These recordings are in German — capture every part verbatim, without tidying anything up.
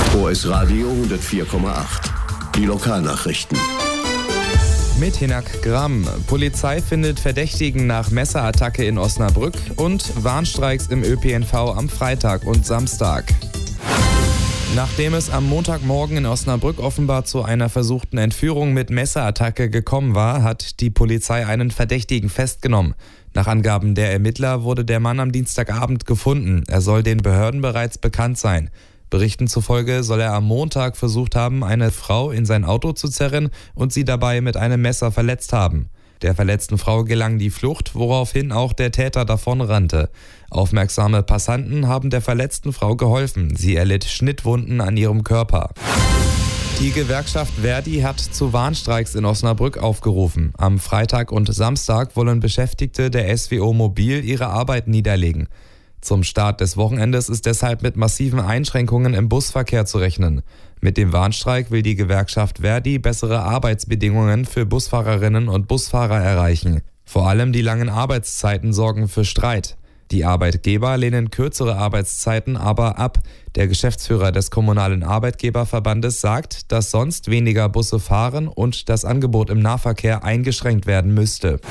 O S Radio hundertvier Komma acht. Die Lokalnachrichten. Mit Hinak Gramm. Polizei findet Verdächtigen nach Messerattacke in Osnabrück und Warnstreiks im Ö P N V am Freitag und Samstag. Nachdem es am Montagmorgen in Osnabrück offenbar zu einer versuchten Entführung mit Messerattacke gekommen war, hat die Polizei einen Verdächtigen festgenommen. Nach Angaben der Ermittler wurde der Mann am Dienstagabend gefunden. Er soll den Behörden bereits bekannt sein. Berichten zufolge soll er am Montag versucht haben, eine Frau in sein Auto zu zerren und sie dabei mit einem Messer verletzt haben. Der verletzten Frau gelang die Flucht, woraufhin auch der Täter davonrannte. Aufmerksame Passanten haben der verletzten Frau geholfen. Sie erlitt Schnittwunden an ihrem Körper. Die Gewerkschaft Verdi hat zu Warnstreiks in Osnabrück aufgerufen. Am Freitag und Samstag wollen Beschäftigte der S W O Mobil ihre Arbeit niederlegen. Zum Start des Wochenendes ist deshalb mit massiven Einschränkungen im Busverkehr zu rechnen. Mit dem Warnstreik will die Gewerkschaft Verdi bessere Arbeitsbedingungen für Busfahrerinnen und Busfahrer erreichen. Vor allem die langen Arbeitszeiten sorgen für Streit. Die Arbeitgeber lehnen kürzere Arbeitszeiten aber ab. Der Geschäftsführer des Kommunalen Arbeitgeberverbandes sagt, dass sonst weniger Busse fahren und das Angebot im Nahverkehr eingeschränkt werden müsste.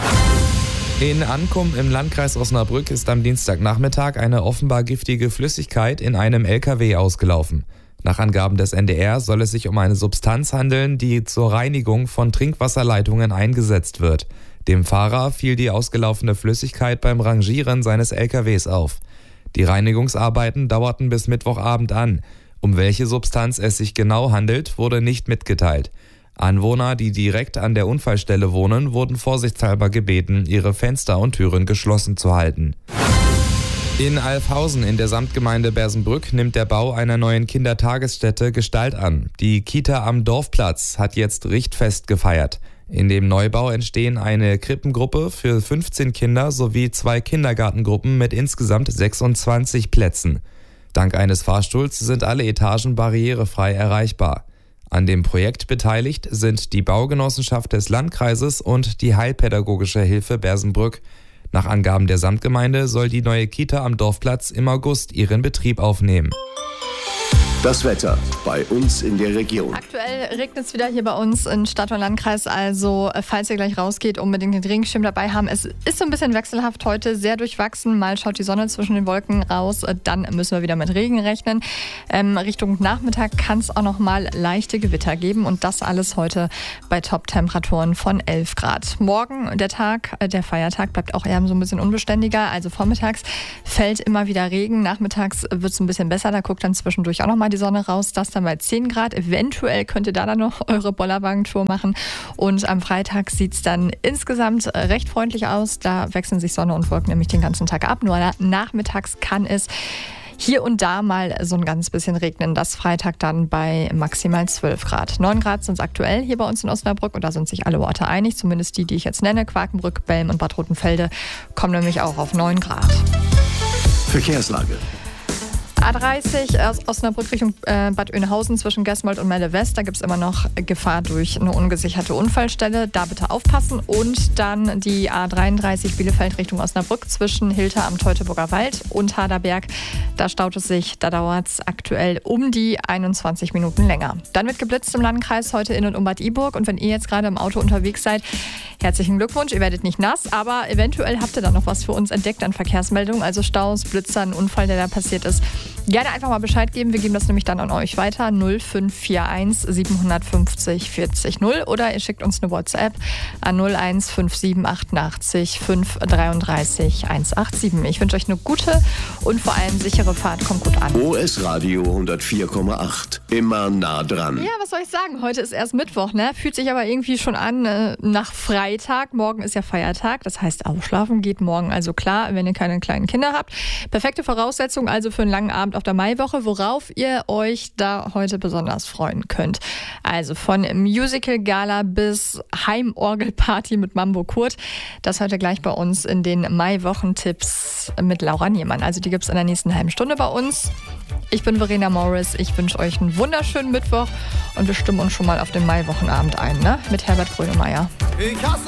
In Ankum im Landkreis Osnabrück ist am Dienstagnachmittag eine offenbar giftige Flüssigkeit in einem L K W ausgelaufen. Nach Angaben des N D R soll es sich um eine Substanz handeln, die zur Reinigung von Trinkwasserleitungen eingesetzt wird. Dem Fahrer fiel die ausgelaufene Flüssigkeit beim Rangieren seines L K Ws auf. Die Reinigungsarbeiten dauerten bis Mittwochabend an. Um welche Substanz es sich genau handelt, wurde nicht mitgeteilt. Anwohner, die direkt an der Unfallstelle wohnen, wurden vorsichtshalber gebeten, ihre Fenster und Türen geschlossen zu halten. In Alfhausen in der Samtgemeinde Bersenbrück nimmt der Bau einer neuen Kindertagesstätte Gestalt an. Die Kita am Dorfplatz hat jetzt Richtfest gefeiert. In dem Neubau entstehen eine Krippengruppe für fünfzehn Kinder sowie zwei Kindergartengruppen mit insgesamt sechsundzwanzig Plätzen. Dank eines Fahrstuhls sind alle Etagen barrierefrei erreichbar. An dem Projekt beteiligt sind die Baugenossenschaft des Landkreises und die Heilpädagogische Hilfe Bersenbrück. Nach Angaben der Samtgemeinde soll die neue Kita am Dorfplatz im August ihren Betrieb aufnehmen. Das Wetter bei uns in der Region. Aktuell regnet es wieder hier bei uns in Stadt und Landkreis. Also falls ihr gleich rausgeht, unbedingt den Regenschirm dabei haben. Es ist so ein bisschen wechselhaft heute, sehr durchwachsen. Mal schaut die Sonne zwischen den Wolken raus, dann müssen wir wieder mit Regen rechnen. Ähm, Richtung Nachmittag kann es auch noch mal leichte Gewitter geben. Und das alles heute bei Top-Temperaturen von elf Grad. Morgen der Tag, äh, der Feiertag, bleibt auch eher so ein bisschen unbeständiger. Also vormittags fällt immer wieder Regen. Nachmittags wird es ein bisschen besser. Da guckt dann zwischendurch auch noch mal die Sonne raus, das dann bei zehn Grad. Eventuell könnt ihr da dann noch eure Bollerwagentour machen. Und am Freitag sieht es dann insgesamt recht freundlich aus. Da wechseln sich Sonne und Wolken nämlich den ganzen Tag ab. Nur nachmittags kann es hier und da mal so ein ganz bisschen regnen. Das Freitag dann bei maximal zwölf Grad. neun Grad sind es aktuell hier bei uns in Osnabrück und da sind sich alle Orte einig. Zumindest die, die ich jetzt nenne. Quakenbrück, Belm und Bad Rotenfelde kommen nämlich auch auf neun Grad. Verkehrslage. A dreißig aus Osnabrück Richtung äh, Bad Oeynhausen zwischen Gesmold und Melle West. Da gibt es immer noch Gefahr durch eine ungesicherte Unfallstelle. Da bitte aufpassen. Und dann die A dreiunddreißig Bielefeld Richtung Osnabrück zwischen Hilter am Teutoburger Wald und Haderberg. Da staut es sich. Da dauert es aktuell um die einundzwanzig Minuten länger. Dann wird geblitzt im Landkreis heute in und um Bad Iburg. Und wenn ihr jetzt gerade im Auto unterwegs seid, herzlichen Glückwunsch. Ihr werdet nicht nass, aber eventuell habt ihr da noch was für uns entdeckt an Verkehrsmeldungen. Also Staus, Blitzer, ein Unfall, der da passiert ist. Gerne einfach mal Bescheid geben. Wir geben das nämlich dann an euch weiter. null fünf vier eins sieben fünf null vier null oder ihr schickt uns eine WhatsApp an null eins fünf sieben achtundachtzig fünf dreiunddreißig hundertsiebenundachtzig. Ich wünsche euch eine gute und vor allem sichere Fahrt. Kommt gut an. O S Radio hundertvier Komma acht. Immer nah dran. Ja, was soll ich sagen? Heute ist erst Mittwoch, ne? Fühlt sich aber irgendwie schon an äh, nach Freitag. Morgen ist ja Feiertag. Das heißt, ausschlafen geht morgen also klar, wenn ihr keine kleinen Kinder habt. Perfekte Voraussetzung also für einen langen Abend auf der Maiwoche, worauf ihr euch da heute besonders freuen könnt. Also von Musical-Gala bis Heimorgelparty mit Mambo Kurt. Das heute gleich bei uns in den Maiwochentipps mit Laura Niemann. Also die gibt es in der nächsten halben Stunde bei uns. Ich bin Verena Morris. Ich wünsche euch einen wunderschönen Mittwoch und wir stimmen uns schon mal auf den Maiwochenabend ein, ne? Mit Herbert Grönemeyer. Ich hasse